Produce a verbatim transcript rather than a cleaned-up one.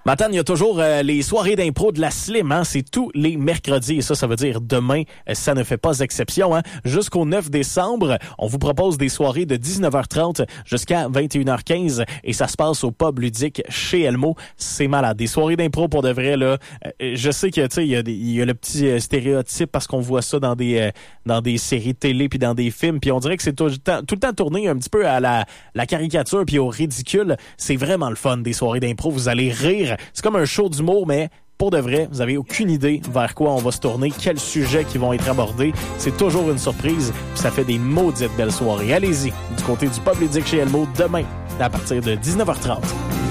Matane, il y a toujours euh, les soirées d'impro de la Slim, hein? C'est tous les mercredis et ça, ça veut dire demain, euh, ça ne fait pas exception, hein? Jusqu'au neuf décembre, on vous propose des soirées de dix-neuf heures trente jusqu'à vingt et une heures quinze et ça se passe au pub ludique chez Elmo. C'est malade. Des soirées d'impro pour de vrai, là. Euh, je sais que, tu sais, il y a des, il y a le petit euh, stéréotype parce qu'on voit ça dans des, euh, dans des séries de télé puis dans des films puis on dirait que c'est tout le temps, tout le temps tourné un petit peu à la, la caricature puis au ridicule. C'est vraiment le fun des soirées d'impro. Vous allez rire. C'est comme un show d'humour, mais pour de vrai, vous avez aucune idée vers quoi on va se tourner, quels sujets qui vont être abordés. C'est toujours une surprise, puis ça fait des maudites belles soirées. Allez-y, du côté du pub ludique chez Elmo, demain, à partir de dix-neuf heures trente.